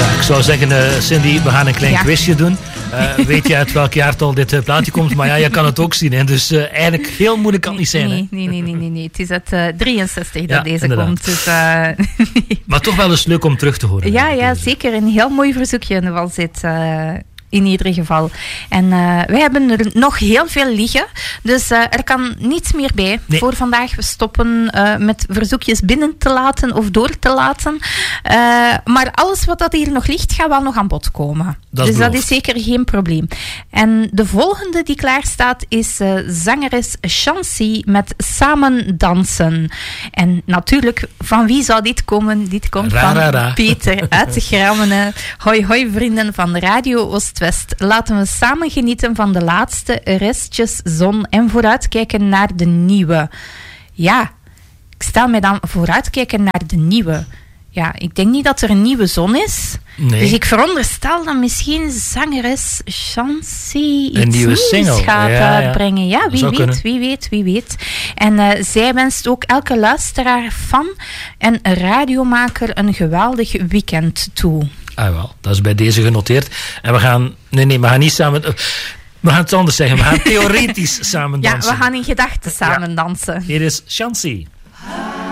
Ik zou zeggen, Cindy, we gaan een klein quizje doen. Weet je uit welk jaartal dit plaatje komt? Maar ja, je kan het ook zien. Hè? Dus eigenlijk heel moeilijk kan het niet zijn. Nee. Het is uit 63 dat deze inderdaad. komt. Dus, Maar toch wel eens leuk om terug te horen. Ja, zeker. Een heel mooi verzoekje was dit. In ieder geval. En wij hebben er nog heel veel liggen. Dus er kan niets meer bij voor vandaag. We stoppen met verzoekjes binnen te laten of door te laten. Maar alles wat dat hier nog ligt, gaat wel nog aan bod komen. Dus dat is zeker geen probleem. En de volgende die klaar staat is zangeres Chancy met Samen Dansen. En natuurlijk, van wie zou dit komen? Dit komt van Peter uit de Grammenen. Hoi, hoi vrienden van de Radio Oost-West. Laten we samen genieten van de laatste restjes zon en vooruitkijken naar de nieuwe. Ja, ik stel mij dan vooruitkijken naar de nieuwe. Ja, ik denk niet dat er een nieuwe zon is. Nee. Dus ik veronderstel dat misschien zangeres Chancy iets nieuws gaat uitbrengen. Ja, wie weet. En zij wenst ook elke luisteraar, fan en radiomaker een geweldig weekend toe. Ah wel, dat is bij deze genoteerd. En we gaan... Nee, we gaan niet samen... We gaan het anders zeggen. We gaan theoretisch samen dansen. Ja, we gaan in gedachten samen dansen. Hier is Chancy.